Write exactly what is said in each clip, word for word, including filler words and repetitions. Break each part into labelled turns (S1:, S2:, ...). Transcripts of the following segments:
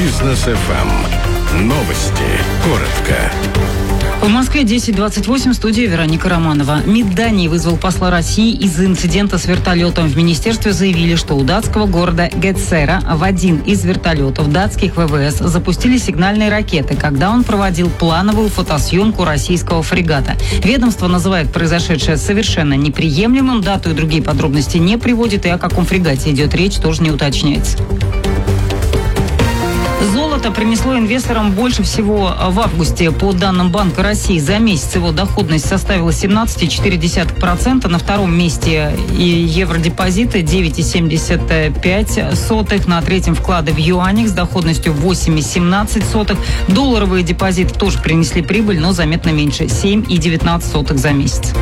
S1: Бизнес эф эм. Новости. Коротко.
S2: В Москве десять двадцать восемь, в студии Вероника Романова. МИД Дании вызвал посла России из-за инцидента с вертолетом. В министерстве заявили, что у датского города Гетсера в один из вертолетов датских вэ вэ эс запустили сигнальные ракеты, когда он проводил плановую фотосъемку российского фрегата. Ведомство называет произошедшее совершенно неприемлемым, дату и другие подробности не приводит, и о каком фрегате идет речь, тоже не уточняется. Золото принесло инвесторам больше всего в августе. По данным Банка России, за месяц его доходность составила семнадцать целых четыре десятых процента. На втором месте и евродепозиты девять целых семьдесят пять сотых. На третьем вклады в юанях с доходностью восемь целых семнадцать сотых. Долларовые депозиты тоже принесли прибыль, но заметно меньше – семь целых девятнадцать сотых за месяц.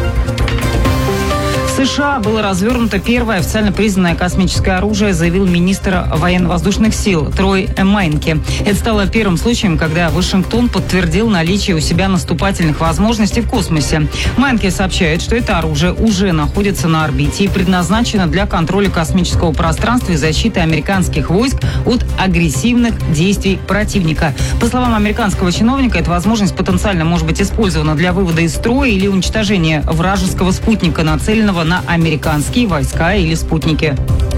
S2: В США было развернуто первое официально признанное космическое оружие, заявил министр военно-воздушных сил Трой Майнке. Это стало первым случаем, когда Вашингтон подтвердил наличие у себя наступательных возможностей в космосе. Майнке сообщает, что это оружие уже находится на орбите и предназначено для контроля космического пространства и защиты американских войск от агрессивных действий противника. По словам американского чиновника, эта возможность потенциально может быть использована для вывода из строя или уничтожения вражеского спутника, нацеленного на американские войска или спутники.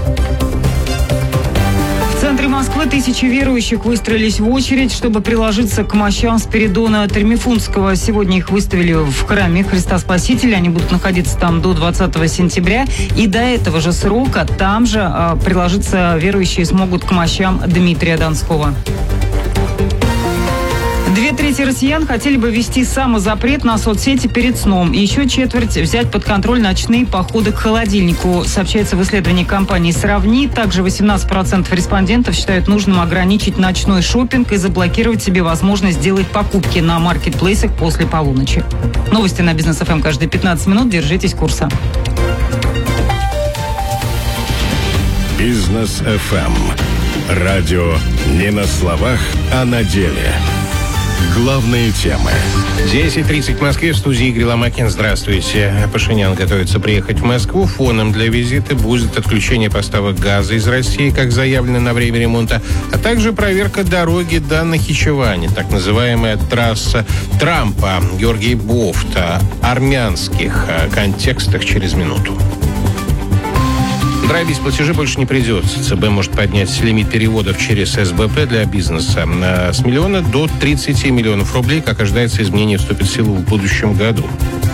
S2: В центре Москвы тысячи верующих выстроились в очередь, чтобы приложиться к мощам Спиридона Тремифунтского. Сегодня их выставили в храме Христа Спасителя. Они будут находиться там до двадцатого сентября. И до этого же срока там же а, приложиться верующие смогут к мощам Дмитрия Донского. Две трети россиян хотели бы ввести самозапрет на соцсети перед сном. Еще четверть взять под контроль ночные походы к холодильнику. Сообщается в исследовании компании «Сравни». Также восемнадцать процентов респондентов считают нужным ограничить ночной шопинг и заблокировать себе возможность делать покупки на маркетплейсах после полуночи. Новости на Бизнес эф эм каждые пятнадцать минут. Держитесь курса.
S1: Бизнес эф эм. Радио не на словах, а на деле. Главные темы.
S3: десять тридцать в Москве, в студии Игорь Ломакин. Здравствуйте. Пашинян готовится приехать в Москву. Фоном для визита будет отключение поставок газа из России, как заявлено на время ремонта, а также проверка дороги до Нахичевани, так называемая трасса Трампа. Георгий Бофт о армянских контекстах через минуту. Дробить платежи больше не придется. ЦБ может поднять лимит переводов через эс бэ пэ для бизнеса с миллиона до тридцати миллионов рублей. Как ожидается, изменение вступит в силу в будущем году.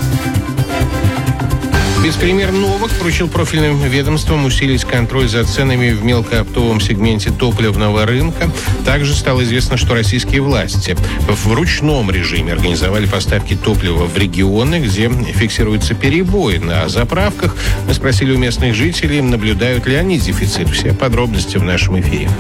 S3: Беспример Новак поручил профильным ведомствам усилить контроль за ценами в мелкооптовом сегменте топливного рынка. Также стало известно, что российские власти в ручном режиме организовали поставки топлива в регионы, где фиксируются перебои на заправках. Мы спросили у местных жителей, наблюдают ли они дефицит. Все подробности в нашем эфире.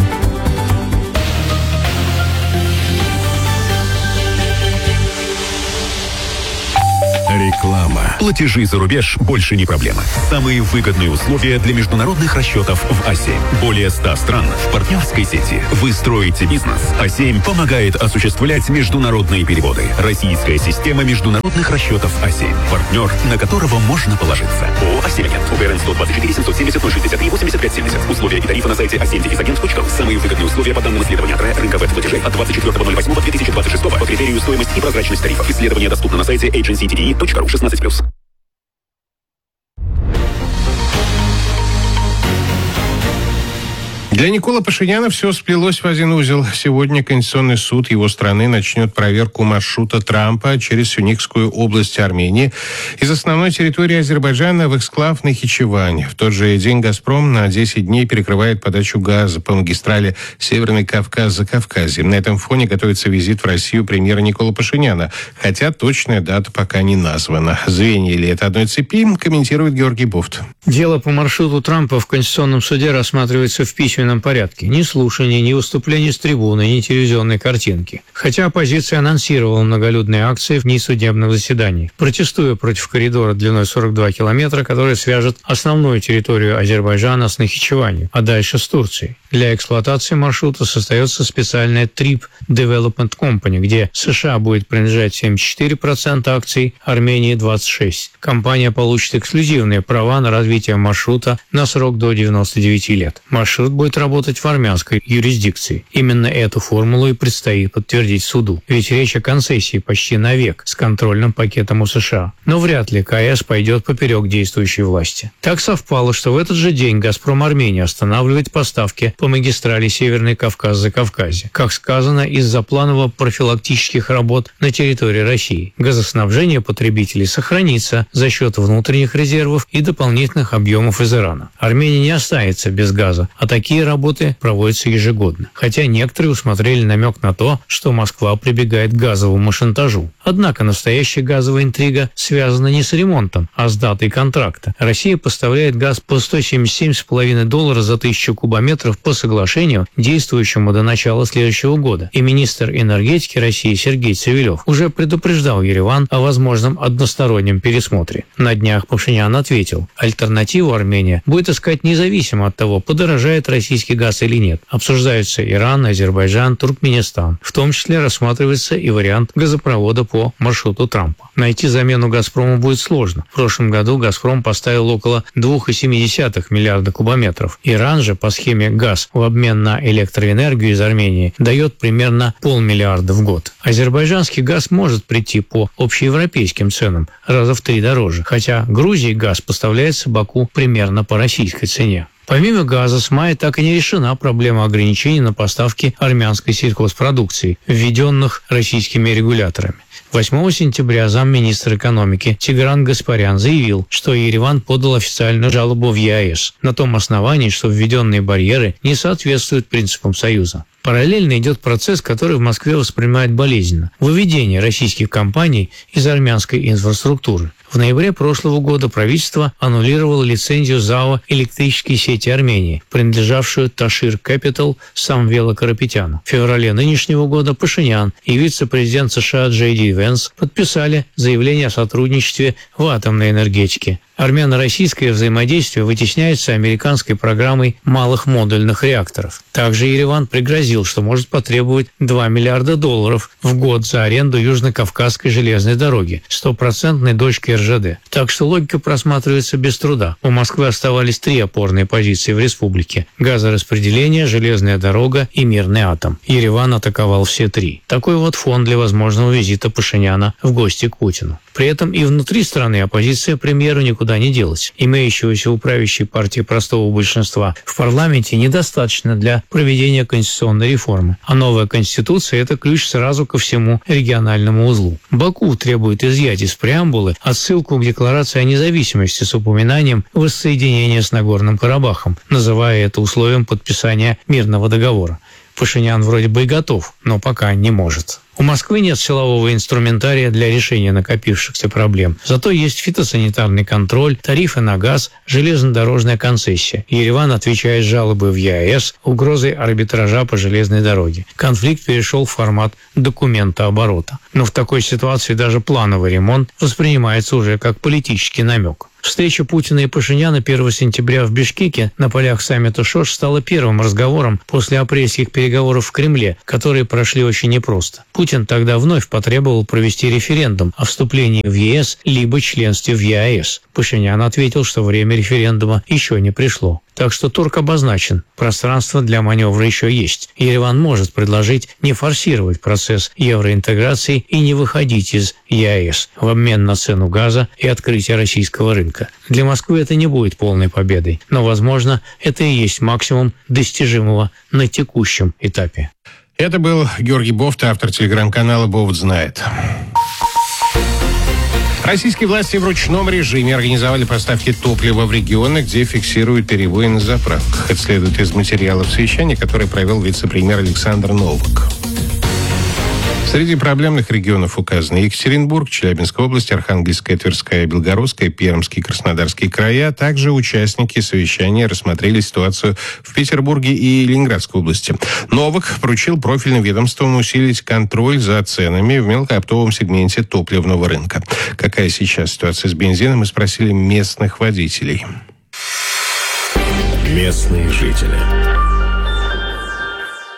S1: Реклама.
S4: Платежи за рубеж больше не проблема. Самые выгодные условия для международных расчетов в а семь. Более ста стран в партнерской сети. Вы строите бизнес. а семь помогает осуществлять международные переводы. Российская система международных расчетов а семь. Партнер, на которого можно положиться. ООО «а семь Агент». УГРН сто двадцать четыре семьсот семьдесят ноль шестьдесят три восемьдесят пять семьдесят. Условия и тарифы на сайте а семь агент точка ру. Самые выгодные условия по данным исследования рынка веб-платежей от двадцать четвёртого ноль восьмого две тысячи двадцать шестого по критерию стоимость и прозрачность тарифов. Исследование доступно на сайте эйдженси ти ди и точка ру шестнадцать плюс.
S3: Для Николы Пашиняна все сплелось в один узел. Сегодня Конституционный суд его страны начнет проверку маршрута Трампа через Сюникскую область Армении из основной территории Азербайджана в эксклав Нахичевань. В тот же день «Газпром» на десять дней перекрывает подачу газа по магистрали Северный Кавказ-Закавказье. На этом фоне готовится визит в Россию премьера Николы Пашиняна, хотя точная дата пока не названа. Звенья ли это одной цепи, комментирует Георгий Бофт.
S5: Дело по маршруту Трампа в Конституционном суде рассматривается в письменном порядке. Ни слушаний, ни выступлений с трибуны, ни телевизионной картинки. Хотя оппозиция анонсировала многолюдные акции в дни судебных заседаний, протестуя против коридора длиной сорок два километра, который свяжет основную территорию Азербайджана с Нахичеванью, а дальше с Турцией. Для эксплуатации маршрута создается специальная Trip Development Company, где США будет принадлежать семьдесят четыре процента акций, Армении двадцать шесть процентов. Компания получит эксклюзивные права на развитие маршрута на срок до девяноста девяти лет. Маршрут будет работать в армянской юрисдикции. Именно эту формулу и предстоит подтвердить суду. Ведь речь о концессии почти на век с контрольным пакетом у США. Но вряд ли КС пойдет поперек действующей власти. Так совпало, что в этот же день «Газпром Армения» останавливает поставки по магистрали Северный Кавказ-Закавказье. Как сказано, из-за планово-профилактических работ на территории России. Газоснабжение потребителей сохранится за счет внутренних резервов и дополнительных объемов из Ирана. Армения не останется без газа, а такие работы проводятся ежегодно. Хотя некоторые усмотрели намек на то, что Москва прибегает к газовому шантажу. Однако настоящая газовая интрига связана не с ремонтом, а с датой контракта. Россия поставляет газ по сто семьдесят семь с половиной долларов за тысячу кубометров по соглашению, действующему до начала следующего года. И министр энергетики России Сергей Цивилев уже предупреждал Ереван о возможном одностороннем пересмотре. На днях Пашинян ответил, альтернативу Армения будет искать независимо от того, подорожает российский газ или нет. Обсуждаются Иран, Азербайджан, Туркменистан. В том числе рассматривается и вариант газопровода по маршруту Трампа. Найти замену «Газпрому» будет сложно. В прошлом году «Газпром» поставил около два целых семь десятых миллиарда кубометров. Иран же по схеме «Газ» в обмен на электроэнергию из Армении дает примерно полмиллиарда в год. Азербайджанский газ может прийти по общеевропейским ценам раза в три дороже, хотя Грузии газ поставляется Баку примерно по российской цене. Помимо газа, с мая так и не решена проблема ограничений на поставки армянской сельхозпродукции, введенных российскими регуляторами. восьмого сентября замминистра экономики Тигран Гаспарян заявил, что Ереван подал официальную жалобу в ЕАЭС на том основании, что введенные барьеры не соответствуют принципам Союза. Параллельно идет процесс, который в Москве воспринимают болезненно – выведение российских компаний из армянской инфраструктуры. В ноябре прошлого года правительство аннулировало лицензию ЗАО «Электрические сети Армении», принадлежавшую Ташир Capital Самвела Карапетяну. В феврале нынешнего года Пашинян и вице-президент США Джей Ди Венс подписали заявление о сотрудничестве в атомной энергетике. Армяно-российское взаимодействие вытесняется американской программой малых модульных реакторов. Также Ереван пригрозил, что может потребовать два миллиарда долларов в год за аренду Южно-Кавказской железной дороги, стопроцентной дочки эр жэ дэ. Так что логика просматривается без труда. У Москвы оставались три опорные позиции в республике – газораспределение, железная дорога и мирный атом. Ереван атаковал все три. Такой вот фон для возможного визита Пашиняна в гости к Путину. При этом и внутри страны оппозиция премьеру никуда не делась. Имеющегося у правящей партии простого большинства в парламенте недостаточно для проведения конституционной реформы. А новая конституция – это ключ сразу ко всему региональному узлу. Баку требует изъять из преамбулы отсылку к декларации о независимости с упоминанием воссоединения с Нагорным Карабахом, называя это условием подписания мирного договора. Пашинян вроде бы и готов, но пока не может. У Москвы нет силового инструментария для решения накопившихся проблем. Зато есть фитосанитарный контроль, тарифы на газ, железнодорожная концессия. Ереван отвечает жалобы в ЕАЭС, угрозой арбитража по железной дороге. Конфликт перешел в формат документа оборота. Но в такой ситуации даже плановый ремонт воспринимается уже как политический намек. Встреча Путина и Пашиняна первого сентября в Бишкеке на полях саммита ШОШ стала первым разговором после апрельских переговоров в Кремле, которые прошли очень непросто. Путин тогда вновь потребовал провести референдум о вступлении в ЕС либо членстве в ЕАЭС. Пашинян ответил, что время референдума еще не пришло. Так что торг обозначен, пространство для маневра еще есть. Ереван может предложить не форсировать процесс евроинтеграции и не выходить из ЕАЭС в обмен на цену газа и открытие российского рынка. Для Москвы это не будет полной победой, но, возможно, это и есть максимум достижимого на текущем этапе.
S3: Это был Георгий Бофт, автор телеграм-канала «Бофт знает». Российские власти в ручном режиме организовали поставки топлива в регионы, где фиксируют перебои на заправках. Это следует из материалов совещания, которое провел вице-премьер Александр Новак. Среди проблемных регионов указаны Екатеринбург, Челябинская область, Архангельская, Тверская, Белгородская, Пермский, Краснодарский края. Также участники совещания рассмотрели ситуацию в Петербурге и Ленинградской области. Новак поручил профильным ведомствам усилить контроль за ценами в мелкооптовом сегменте топливного рынка. Какая сейчас ситуация с бензином, мы спросили местных водителей.
S1: Местные жители.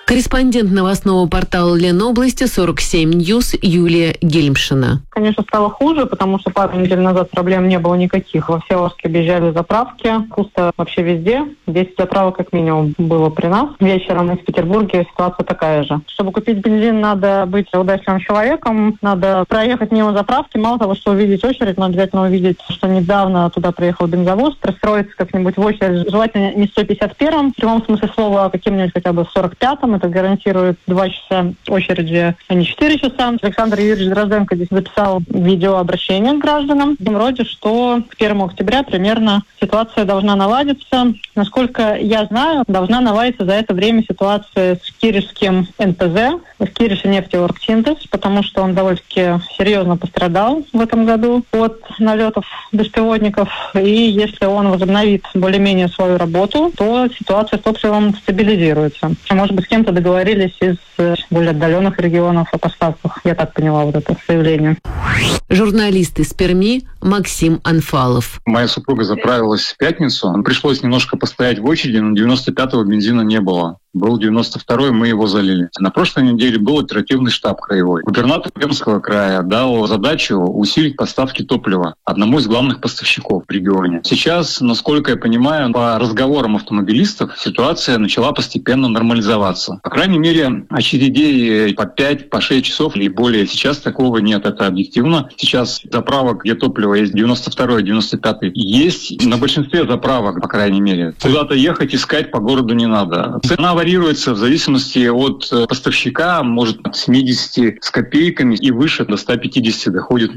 S6: Корреспондент новостного портала Ленобласти сорок семь Ньюс Юлия Гельмшина.
S7: Конечно, стало хуже, потому что пару недель назад проблем не было никаких. Во Всеволожске объезжали заправки. Пусто вообще везде. десять заправок как минимум было при нас. Вечером в Петербурге ситуация такая же. Чтобы купить бензин, надо быть удачливым человеком. Надо проехать мимо заправки. Мало того, что увидеть очередь, но обязательно увидеть, что недавно туда приехал бензовоз. Пристроиться как-нибудь в очередь. Желательно не сто пятьдесят первым, в прямом смысле слова, а каким-нибудь хотя бы сорок пятым. Это гарантирует два часа очереди, а не четыре часа. Александр Юрьевич Дрозденко здесь записал видеообращение к гражданам. В том роде, что к первому октября примерно ситуация должна наладиться. Насколько я знаю, должна наладиться за это время ситуация с киришским эн пэ зэ, с Кириши нефтеоргсинтез, потому что он довольно-таки серьезно пострадал в этом году от налетов беспилотников. И если он возобновит более-менее свою работу, то ситуация с топливом стабилизируется. Может быть, с кем-то договорились из более отдаленных регионов о поставках. Я так поняла вот это заявление.
S6: Журналист из Перми Максим Анфалов.
S8: Моя супруга заправилась в пятницу. Пришлось немножко постоять в очереди, но девяносто пятого бензина не было. Был девяносто второй, мы его залили. На прошлой неделе был оперативный штаб краевой. Губернатор Пермского края дал задачу усилить поставки топлива одному из главных поставщиков в регионе. Сейчас, насколько я понимаю, по разговорам автомобилистов ситуация начала постепенно нормализоваться. По крайней мере, очередей по пять, по шесть часов и более сейчас такого нет. Это объективно. Сейчас заправок, где топливо есть девяносто второй, девяносто пятый, есть. На большинстве заправок, по крайней мере. Куда-то ехать, искать по городу не надо. Цена варьируется в зависимости от поставщика, может от семидесяти с копейками и выше до ста пятидесяти доходит.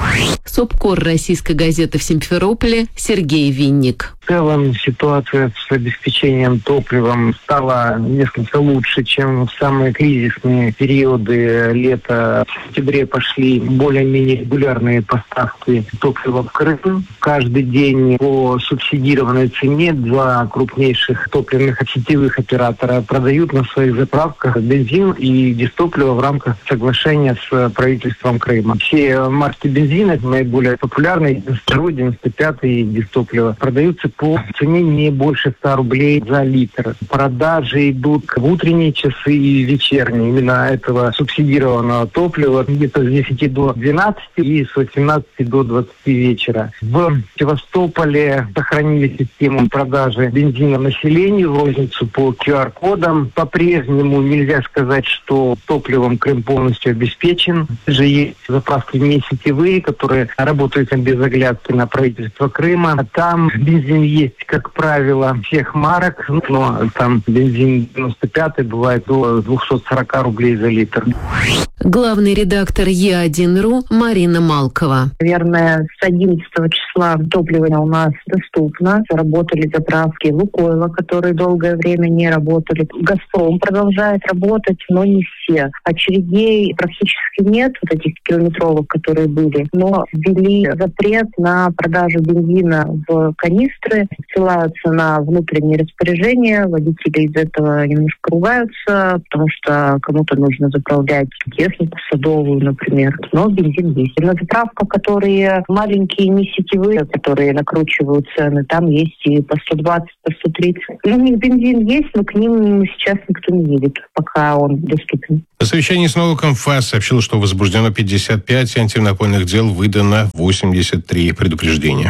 S6: Сопкор российской газеты в Симферополе Сергей Винник.
S9: В целом ситуация с обеспечением топливом стала несколько лучше, чем в самые кризисные периоды лета. В сентябре пошли более-менее регулярные поставки топлива в Крым. Каждый день по субсидированной цене два крупнейших топливных сетевых оператора продают на своих заправках бензин и дистопливо в рамках соглашения с правительством Крыма. Все марки бензина, наиболее популярные, девяносто второй, девяносто пятый дистопливо, продаются по цене не больше ста рублей за литр. Продажи идут в утренние часы и вечерние именно этого субсидированного топлива где-то с десяти до двенадцати и с восемнадцати до двадцати вечера. В Севастополе сохранили систему продажи бензина населению в розницу по ку ар кодам. По-прежнему нельзя сказать, что топливом Крым полностью обеспечен. Же есть заправки не сетевые, которые работают без оглядки на правительство Крыма. А там бензин есть, как правило, всех марок, но там бензин девяносто пятый бывает до двухсот сорока рублей за литр.
S6: Главный редактор е один ру Марина Малкова.
S10: Наверное, с одиннадцатого числа топливо у нас доступно. Заработали заправки Лукойла, которые долгое время не работали. Газпром продолжает работать, но не все. Очередей практически нет, вот этих километровых, которые были. Но ввели запрет на продажу бензина в канистры, ссылаются на внутренние распоряжения. Водители из этого немножко ругаются, потому что кому-то нужно заправлять технику садовую, например. Но бензин есть. На заправках, которые маленькие, не сетевые, которые накручивают цены, там есть и по сто двадцать, по сто тридцать. Ну, у них бензин есть, но к ним сейчас никто не едет, пока он доступен.
S3: На совещании с Новаком ФАС сообщил, что возбуждено пятьдесят пять антимонопольных дел, выдано восемьдесят три предупреждения.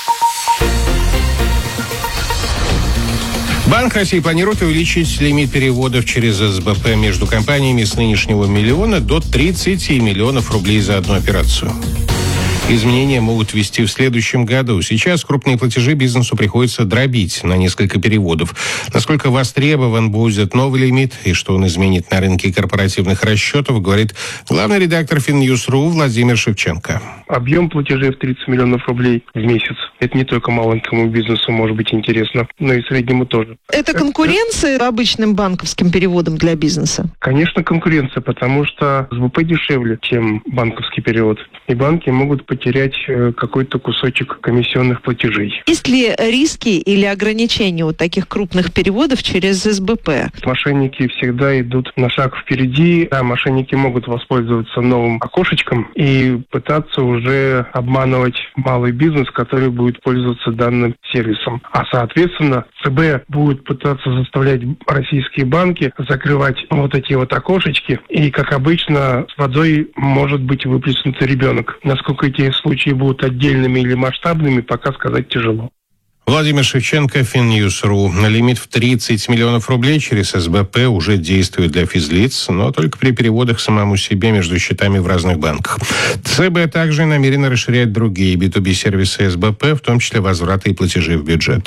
S3: Банк России планирует увеличить лимит переводов через эс бэ пэ между компаниями с нынешнего миллиона до тридцати миллионов рублей за одну операцию. Изменения могут ввести в следующем году. Сейчас крупные платежи бизнесу приходится дробить на несколько переводов. Насколько востребован будет новый лимит и что он изменит на рынке корпоративных расчетов, говорит главный редактор Финньюс.ру Владимир Шевченко.
S11: Объем платежей в тридцать миллионов рублей в месяц. Это не только маленькому бизнесу может быть интересно, но и среднему тоже.
S12: Это конкуренция обычным банковским переводом для бизнеса?
S11: Конечно, конкуренция, потому что эс бэ пэ дешевле, чем банковский перевод. И банки могут потерять какой-то кусочек комиссионных платежей.
S12: Есть ли риски или ограничения у таких крупных переводов через эс бэ пэ?
S11: Мошенники всегда идут на шаг впереди. Да, мошенники могут воспользоваться новым окошечком и пытаться уже обманывать малый бизнес, который будет будет пользоваться данным сервисом. А, соответственно, ЦБ будет пытаться заставлять российские банки закрывать вот эти вот окошечки. И, как обычно, с водой может быть выплеснут ребенок. Насколько эти случаи будут отдельными или масштабными, пока сказать тяжело.
S3: Владимир Шевченко, Финньюз.ру. Лимит в тридцать миллионов рублей через СБП уже действует для физлиц, но только при переводах самому себе между счетами в разных банках. ЦБ также намерена расширять другие би ту би-сервисы СБП, в том числе возвраты и платежи в бюджет.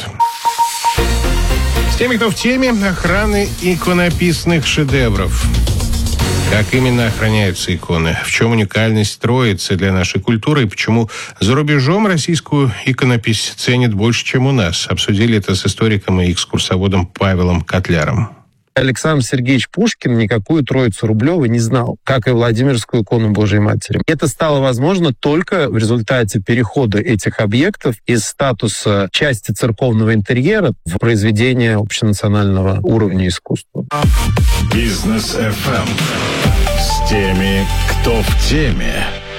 S3: С теми, кто в теме, охраны иконописных шедевров. Как именно охраняются иконы? В чем уникальность Троицы для нашей культуры? И почему за рубежом российскую иконопись ценят больше, чем у нас? Обсудили это с историком и экскурсоводом Павелом Котляром.
S13: Александр Сергеевич Пушкин никакую Троицу Рублеву не знал, как и Владимирскую икону Божией Матери. Это стало возможно только в результате перехода этих объектов из статуса части церковного интерьера в произведение общенационального уровня искусства.
S1: Бизнес эф эм. С теми, кто в теме.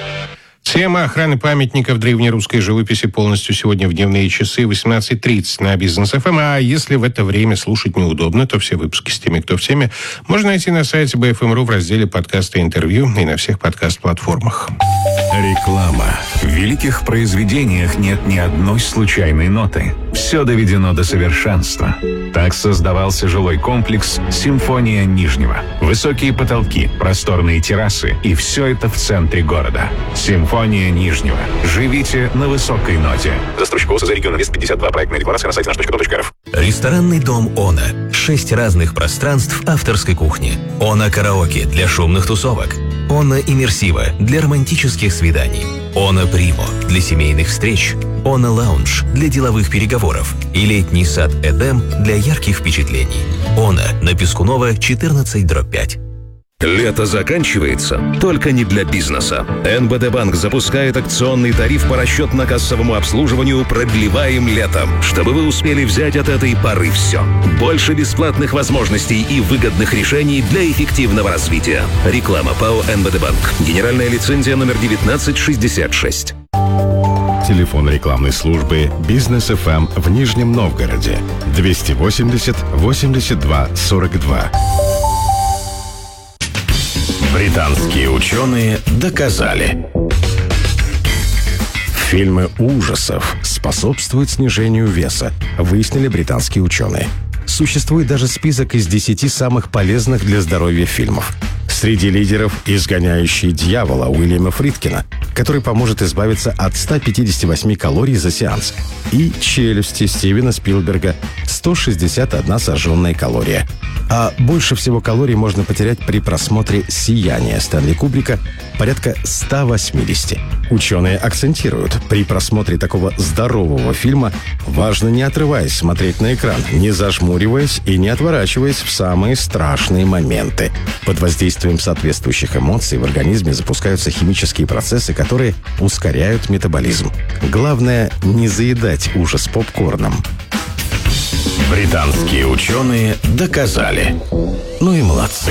S3: Тема охраны памятников древнерусской живописи полностью сегодня в дневные часы восемнадцать тридцать на Бизнес эф эм. А если в это время слушать неудобно, то все выпуски с теми, кто в теме, можно найти на сайте би эф эм точка ру в разделе «Подкасты и интервью» и на всех подкаст-платформах.
S4: Реклама. В великих произведениях нет ни одной случайной ноты. Все доведено до совершенства. Так создавался жилой комплекс «Симфония Нижнего». Высокие потолки, просторные террасы и все это в центре города. «Симфония Нижнего». Живите на высокой ноте. Застройщик ОСЗ «Регион Инвест пятьдесят два». Проектная декларация на сайте наш точка ком точка эр эф.
S14: Ресторанный дом «Она». Шесть разных пространств авторской кухни. «Она караоке» для шумных тусовок. «Она иммерсива» для романтических свиданий. «Она Примо» для семейных встреч. «Она Лаунж» для деловых переговоров. И летний сад «Эдем» для ярких впечатлений. «Она» на Пескунова, четырнадцать дробь пять.
S15: Лето заканчивается, только не для бизнеса. эн бэ дэ Банк запускает акционный тариф по расчетно-кассовому обслуживанию «Продлеваем летом», чтобы вы успели взять от этой поры все. Больше бесплатных возможностей и выгодных решений для эффективного развития. Реклама ПАО эн бэ дэ Банк. Генеральная лицензия номер девятнадцать шестьдесят шесть.
S1: Телефон рекламной службы «Бизнес эф эм» в Нижнем Новгороде. двести восемьдесят восемьдесят два сорок два. Британские ученые доказали. Фильмы ужасов способствуют снижению веса, выяснили британские ученые. Существует даже список из десяти самых полезных для здоровья фильмов. Среди лидеров «Изгоняющий дьявола» Уильяма Фридкина, который поможет избавиться от ста пятидесяти восьми калорий за сеанс, и «Челюсти» Стивена Спилберга – сто шестьдесят одна сожженная калория. А больше всего калорий можно потерять при просмотре «Сияния» Стэнли Кубрика – порядка ста восьмидесяти. Ученые акцентируют, при просмотре такого здорового фильма важно, не отрываясь, смотреть на экран, не зажмуриваясь и не отворачиваясь в самые страшные моменты. Под воздействием соответствующих эмоций в организме запускаются химические процессы, которые ускоряют метаболизм. Главное – не заедать ужас попкорном. Британские ученые доказали. Ну и молодцы.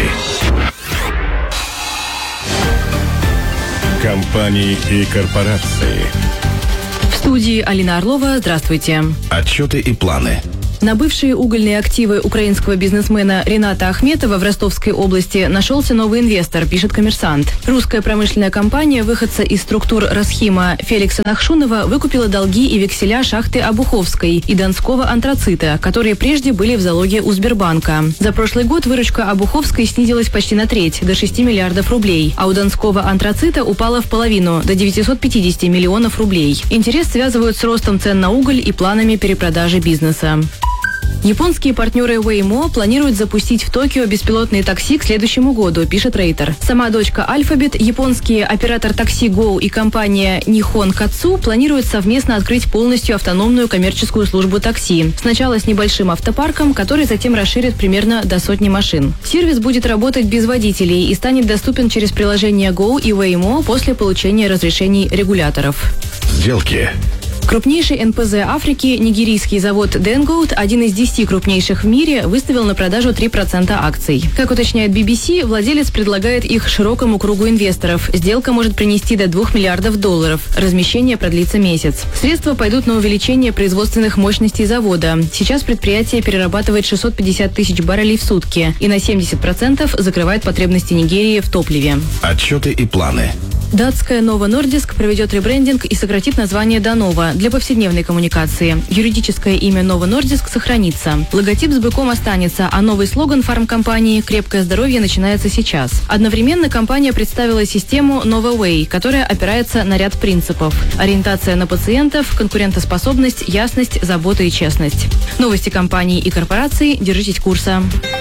S1: Компании и корпорации.
S16: В студии Алина Орлова. Здравствуйте.
S1: Отчеты и планы.
S16: На бывшие угольные активы украинского бизнесмена Рената Ахметова в Ростовской области нашелся новый инвестор, пишет «Коммерсант». Русская промышленная компания, выходца из структур Расхима Феликса Нахшунова, выкупила долги и векселя шахты Обуховской и Донского антрацита, которые прежде были в залоге у Сбербанка. За прошлый год выручка Обуховской снизилась почти на треть, до шести миллиардов рублей, а у Донского антрацита упала в половину, до девятисот пятидесяти миллионов рублей. Интерес связывают с ростом цен на уголь и планами перепродажи бизнеса. Японские партнеры Waymo планируют запустить в Токио беспилотные такси к следующему году, пишет Рейтер. Сама дочка Alphabet, японские оператор такси Go и компания Nihon Katsu планируют совместно открыть полностью автономную коммерческую службу такси. Сначала с небольшим автопарком, который затем расширит примерно до сотни машин. Сервис будет работать без водителей и станет доступен через приложение Go и Waymo после получения разрешений регуляторов.
S1: Сделки,
S16: Крупнейший эн пэ зэ Африки, нигерийский завод Dengoat, один из десяти крупнейших в мире, выставил на продажу три процента акций. Как уточняет би би си, владелец предлагает их широкому кругу инвесторов. Сделка может принести до двух миллиардов долларов. Размещение продлится месяц. Средства пойдут на увеличение производственных мощностей завода. Сейчас предприятие перерабатывает шестьсот пятьдесят тысяч баррелей в сутки и на семьдесят процентов закрывает потребности Нигерии в топливе.
S1: Отчеты и планы.
S16: Датская Novo Nordisk проведет ребрендинг и сократит название до Nova для повседневной коммуникации. Юридическое имя Novo Nordisk сохранится. Логотип с быком останется, а новый слоган фармкомпании «Крепкое здоровье начинается сейчас». Одновременно компания представила систему NovaWay, которая опирается на ряд принципов. Ориентация на пациентов, конкурентоспособность, ясность, забота и честность. Новости компаний и корпораций. Держитесь курса.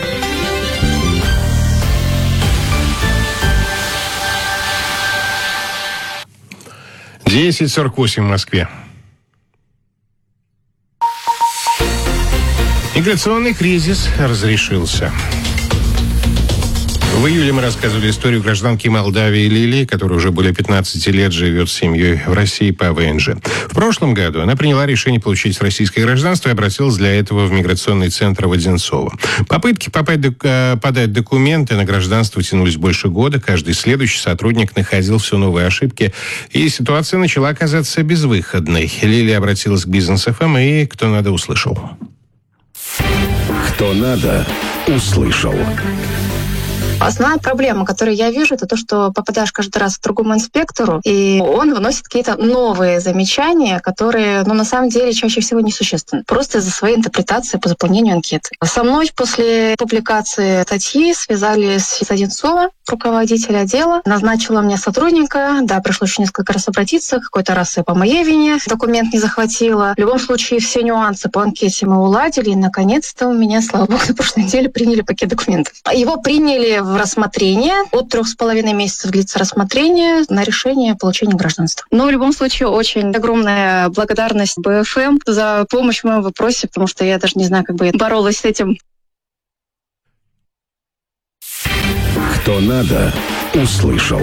S3: десять сорок восемь в Москве. Миграционный кризис разрешился. В июле мы рассказывали историю гражданки Молдавии Лилии, которая уже более пятнадцати лет живет с семьей в России по вэ эн жэ. В прошлом году она приняла решение получить российское гражданство и обратилась для этого в миграционный центр в Одинцово. Попытки попасть, подать документы на гражданство тянулись больше года. Каждый следующий сотрудник находил все новые ошибки, и ситуация начала оказаться безвыходной. Лилия обратилась к Бизнес эф эм, и «Кто надо» услышал.
S1: «Кто надо» услышал.
S17: Основная проблема, которую я вижу, это то, что попадаешь каждый раз к другому инспектору, и он выносит какие-то новые замечания, которые, ну, на самом деле, чаще всего несущественны. Просто из-за своей интерпретации по заполнению анкеты. Со мной после публикации статьи связались с Одинцова, руководитель отдела, назначила мне сотрудника. Да, пришлось еще несколько раз обратиться. Какой-то раз я по моей вине документ не захватила. В любом случае, все нюансы по анкете мы уладили, и, наконец-то, у меня, слава богу, на прошлой неделе приняли пакет документов. Его приняли в рассмотрение. От трех с половиной месяцев длится рассмотрение на решение получения гражданства. Но в любом случае очень огромная благодарность бэ эф эм за помощь в моем вопросе, потому что я даже не знаю, как бы я боролась с этим.
S1: «Кто надо» услышал.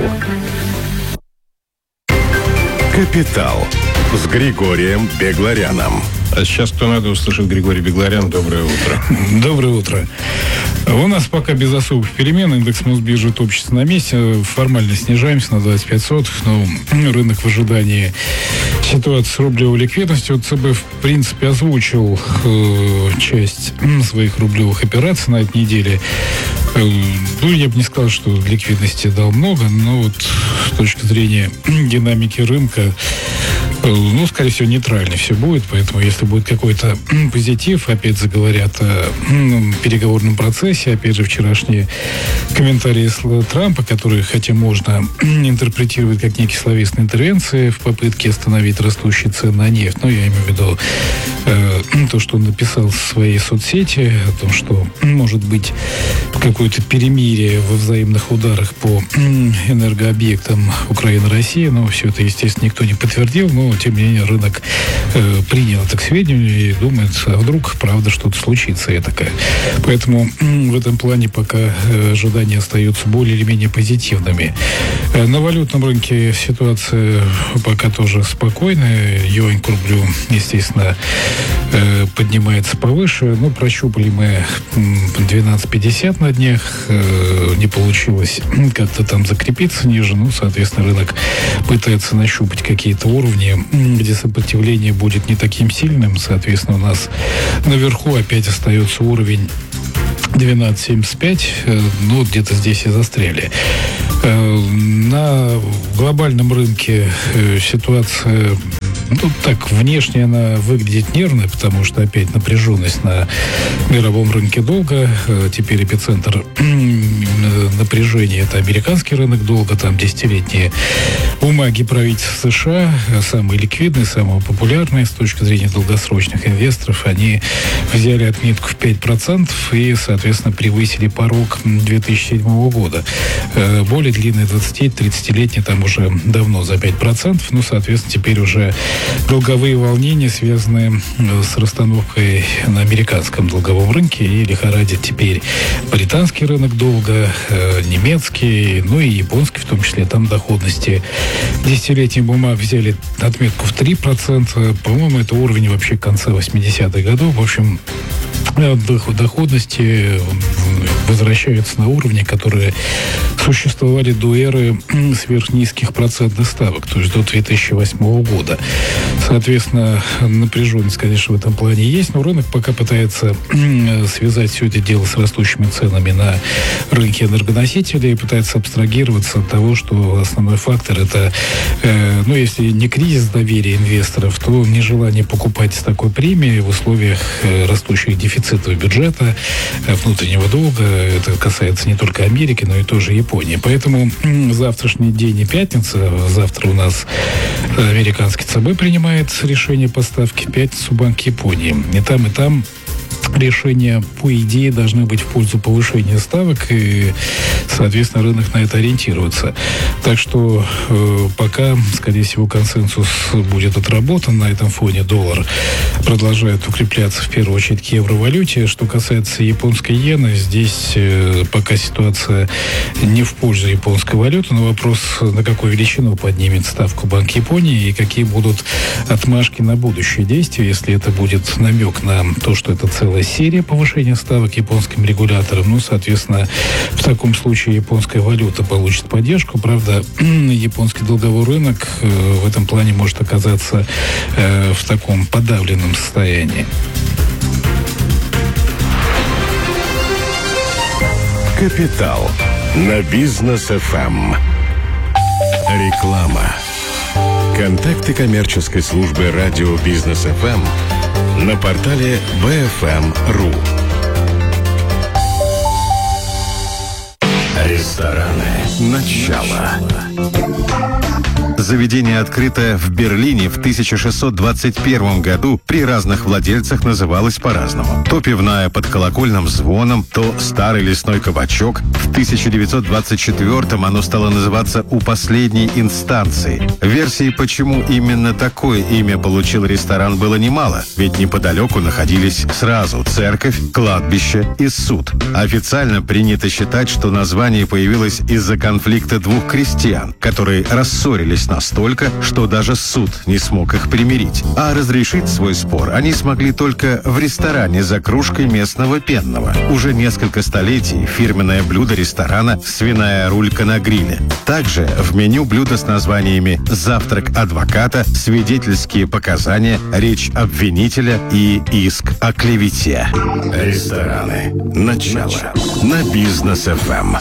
S1: «Капитал» с Григорием Бегларяном.
S3: А сейчас «Кто надо» услышит Григорий Бегларян. Доброе утро.
S18: Доброе утро. У нас пока без особых перемен. Индекс Мосбиржи топчется на месте. Формально снижаемся на двадцать пять сотых. Но рынок в ожидании ситуации с рублевой ликвидностью. ЦБ, в принципе, озвучил э, часть своих рублевых операций на этой неделе. Э, ну, я бы не сказал, что ликвидности дал много, но вот с точки зрения динамики рынка, э, ну, скорее всего, нейтрально все будет. Поэтому, если будет какой-то позитив, опять заговорят о ну, переговорном процессе. Опять же, вчерашние комментарии Трампа, которые, хотя можно интерпретировать как некие словесные интервенции в попытке остановить растущие цены на нефть, но я имею в виду э, то, что он написал в своей соцсети, о том, что может быть какое-то перемирие во взаимных ударах по энергообъектам Украины-России, но все это, естественно, никто не подтвердил, но, тем не менее, рынок э, принял это к сведению и думает, а вдруг, правда, что-то случится и такая. Поэтому в этом плане пока ожидания остаются более или менее позитивными. На валютном рынке ситуация пока тоже спокойная. Юань к рублю, естественно, поднимается повыше. Ну, прощупали мы двенадцать пятьдесят на днях. Не получилось как-то там закрепиться ниже. Ну, соответственно, рынок пытается нащупать какие-то уровни, где сопротивление будет не таким сильным. Соответственно, у нас наверху опять остается уровень двенадцать семьдесят пять, ну, где-то здесь и застряли. На глобальном рынке ситуация, ну, так, внешне она выглядит нервной, потому что опять напряженность на мировом рынке долга. Теперь эпицентр напряжения — это американский рынок долга, там десятилетние бумаги правительства США, самые ликвидные, самые популярные с точки зрения долгосрочных инвесторов, они взяли отметку в пять процентов и, соответственно, превысили порог две тысячи седьмого года. Более длинные двадцати-тридцатилетние там уже давно за пять процентов, ну, соответственно, теперь уже долговые волнения, связанные с расстановкой на американском долговом рынке, и лихорадит теперь британский рынок долга. э, немецкий, ну и японский в том числе. Там доходности десятилетних бумаг взяли отметку в три процента. По-моему, это уровень вообще конца восьмидесятых годов. В общем, доходности возвращаются на уровни, которые существовали до эры сверхнизких процентных ставок, то есть до две тысячи восьмого года. Соответственно, напряженность, конечно, в этом плане есть, но рынок пока пытается связать все это дело с растущими ценами на рынке энергоносителей и пытается абстрагироваться от того, что основной фактор это, э, ну, если не кризис доверия инвесторов, то нежелание покупать с такой премией в условиях э, растущих дефицитов бюджета, э, внутреннего долга. Это касается не только Америки, но и тоже Японии. Поэтому завтрашний день и пятница, завтра у нас американский ЦБ принимает решение по ставке, в пятницу Банк Японии. И там, и там решения, по идее, должны быть в пользу повышения ставок, и, соответственно, рынок на это ориентируется. Так что э, пока, скорее всего, консенсус будет отработан. На этом фоне доллар продолжает укрепляться, в первую очередь, к евровалюте. Что касается японской иены, здесь э, пока ситуация не в пользу японской валюты, но вопрос, на какую величину поднимет ставку Банк Японии и какие будут отмашки на будущее действия, если это будет намек на то, что это целая серия повышения ставок японским регулятором. Ну, соответственно, в таком случае японская валюта получит поддержку. Правда, японский долговой рынок э, в этом плане может оказаться э, в таком подавленном состоянии.
S1: Капитал на Бизнес эф эм. Реклама. Контакты коммерческой службы радио Бизнес эф эм на портале би эф эм точка ру. Рестораны. Начало. Заведение, открытое в Берлине в тысяча шестьсот двадцать первом году, при разных владельцах называлось по-разному. То пивная под колокольным звоном, то старый лесной кабачок. В тысяча девятьсот двадцать четвёртом оно стало называться «У последней инстанции». Версий, почему именно такое имя получил ресторан, было немало, ведь неподалеку находились сразу церковь, кладбище и суд. Официально принято считать, что название появилось из-за конфликта двух крестьян, которые рассорились настолько, что даже суд не смог их примирить. А разрешить свой спор они смогли только в ресторане за кружкой местного пенного. Уже несколько столетий фирменное блюдо ресторана – свиная рулька на гриле. Также в меню блюда с названиями «Завтрак адвоката», «Свидетельские показания», «Речь обвинителя» и «Иск о клевете». Рестораны. Начало. На Бизнес эф эм.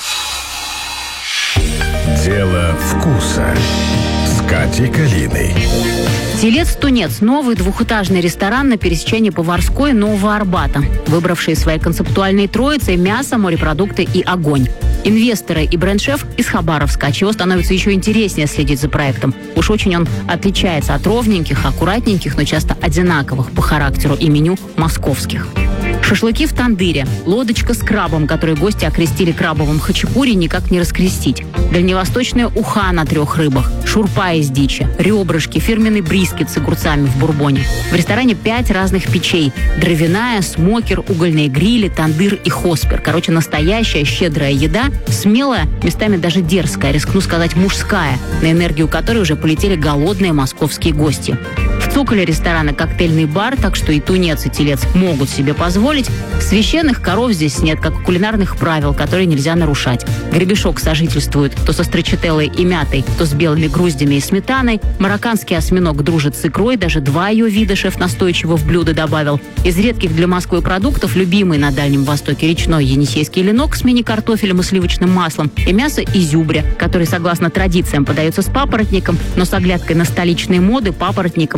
S1: Дело вкуса. С Катей Калиной.
S19: «Телец-тунец» – новый двухэтажный ресторан на пересечении Поварской и Нового Арбата, выбравший свои концептуальные троицы мясо, морепродукты и огонь. Инвесторы и бренд-шеф из Хабаровска, отчего становится еще интереснее следить за проектом. Уж очень он отличается от ровненьких, аккуратненьких, но часто одинаковых по характеру и меню московских. Шашлыки в тандыре, лодочка с крабом, который гости окрестили крабовым хачапури, никак не раскрестить. Дальневосточная уха на трех рыбах, шурпа из дичи, ребрышки, фирменный брискет с огурцами в бурбоне. В ресторане пять разных печей: дровяная, смокер, угольные грили, тандыр и хоспер. Короче, настоящая щедрая еда, смелая, местами даже дерзкая, рискну сказать мужская, на энергию которой уже полетели голодные московские гости. В цоколе ресторана коктейльный бар, так что и тунец, и телец могут себе позволить. Священных коров здесь нет, как и кулинарных правил, которые нельзя нарушать. Гребешок сожительствует то со строчителлой и мятой, то с белыми груздями и сметаной. Марокканский осьминог дружит с икрой, даже два ее вида шеф настойчиво в блюдо добавил. Из редких для Москвы продуктов любимый на Дальнем Востоке речной енисейский ленок с мини-картофелем и сливочным маслом и мясо изюбря, который, согласно традициям, подается с папоротником, но с оглядкой на столичные моды папоротником